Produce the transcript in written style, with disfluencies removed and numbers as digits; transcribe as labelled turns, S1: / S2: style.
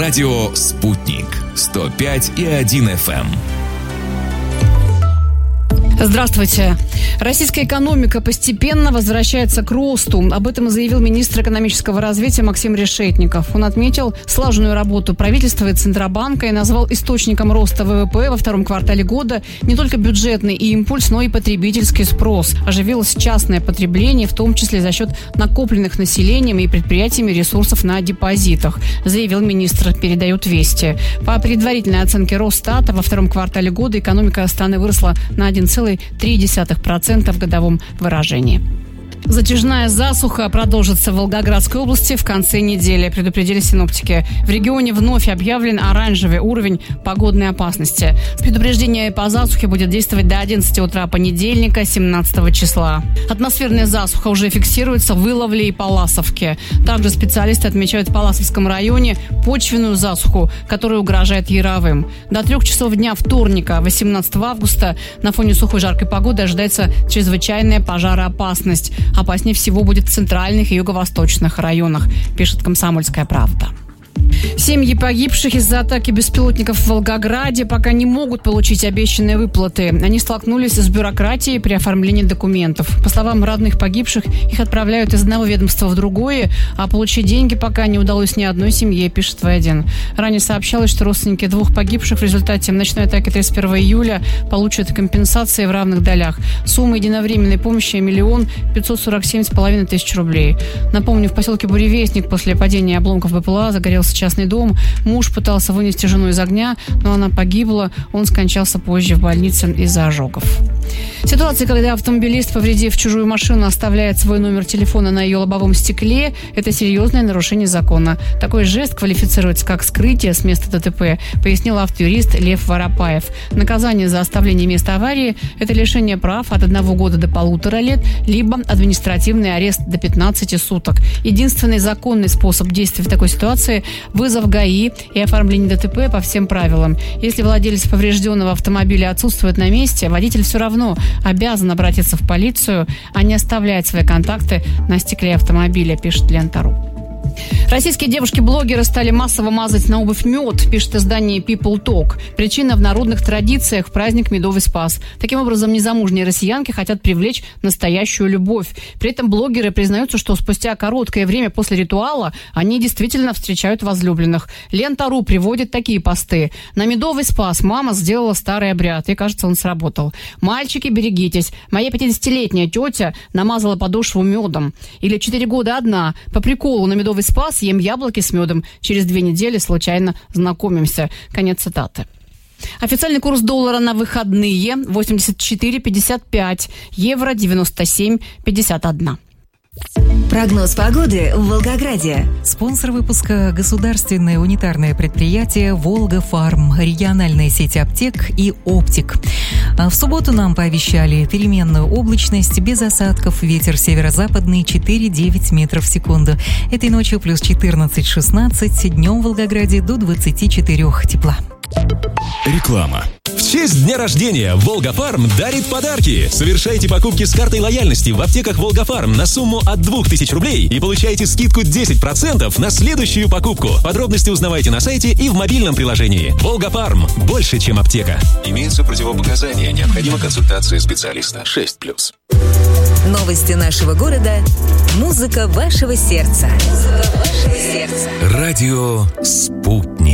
S1: Радио «Спутник» 105,1 FM.
S2: Здравствуйте. Российская экономика постепенно возвращается к росту. Об этом заявил министр экономического развития Максим Решетников. Он отметил слаженную работу правительства и Центробанка и назвал источником роста ВВП во втором квартале года не только бюджетный импульс, но и потребительский спрос. Оживилось частное потребление, в том числе за счет накопленных населением и предприятиями ресурсов на депозитах, заявил министр, передают «Вести». По предварительной оценке Росстата, во втором квартале года экономика страны выросла на 1,3% в годовом выражении. Затяжная засуха продолжится в Волгоградской области в конце недели, предупредили синоптики. В регионе вновь объявлен оранжевый уровень погодной опасности. Предупреждение по засухе будет действовать до 11 утра понедельника, 17 числа. Атмосферная засуха уже фиксируется в Иловле и Палласовке. Также специалисты отмечают в Палласовском районе почвенную засуху, которая угрожает Яровым. До 3 часов дня вторника, 18 августа, на фоне сухой жаркой погоды ожидается чрезвычайная пожароопасность. Опаснее всего будет в центральных и юго-восточных районах, пишет «Комсомольская правда». Семьи погибших из-за атаки беспилотников в Волгограде пока не могут получить обещанные выплаты. Они столкнулись с бюрократией при оформлении документов. По словам родных погибших, их отправляют из одного ведомства в другое, а получить деньги пока не удалось ни одной семье, пишет В1. Ранее сообщалось, что родственники двух погибших в результате ночной атаки 31 июля получат компенсации в равных долях. Сумма единовременной помощи 1 547,5 тысяч рублей. Напомню, в поселке Буревестник после падения обломков БПЛА загорелся частный дом. Муж пытался вынести жену из огня, но она погибла. Он скончался позже в больнице из-за ожогов. Ситуация, когда автомобилист, повредив чужую машину, оставляет свой номер телефона на ее лобовом стекле, это серьезное нарушение закона. Такой жест квалифицируется как скрытие с места ДТП, пояснил автоюрист Лев Воропаев. Наказание за оставление места аварии – это лишение прав от 1 года до 1,5 лет, либо административный арест до 15 суток. Единственный законный способ действия в такой ситуации – вызов ГАИ и оформление ДТП по всем правилам. Если владелец поврежденного автомобиля отсутствует на месте, водитель все равно обязан обратиться в полицию, а не оставлять свои контакты на стекле автомобиля, пишет Лента.ру. Российские девушки-блогеры стали массово мазать на обувь мед, пишет издание People Talk. Причина в народных традициях в праздник Медовый Спас. Таким образом, незамужние россиянки хотят привлечь настоящую любовь. При этом блогеры признаются, что спустя короткое время после ритуала они действительно встречают возлюбленных. Лента.ру приводит такие посты. На Медовый Спас мама сделала старый обряд, и, кажется, он сработал. Мальчики, берегитесь. Моя 50-летняя тетя намазала подошву медом. Или 4 года одна. По приколу на Медовый Спас ем яблоки с медом. Через 2 недели случайно знакомимся. Конец цитаты. Официальный курс доллара на выходные 84,55, евро 97,51.
S3: Прогноз погоды в Волгограде.
S4: Спонсор выпуска – государственное унитарное предприятие «Волга-Фарм», региональная сеть аптек и оптик. В субботу нам пообещали переменную облачность, без осадков, ветер северо-западный 4-9 метров в секунду. Этой ночью плюс 14-16, днем в Волгограде до 24 тепла.
S1: Реклама. В честь дня рождения «Волга-Фарм» дарит подарки. Совершайте покупки с картой лояльности в аптеках «Волга-Фарм» на сумму от 2000 рублей и получайте скидку 10% на следующую покупку. Подробности узнавайте на сайте и в мобильном приложении. «Волга-Фарм» – больше, чем аптека. Имеются противопоказания. Необходима консультация специалиста. 6+.
S3: Новости нашего города. Музыка вашего сердца.
S1: Радио «Спутник».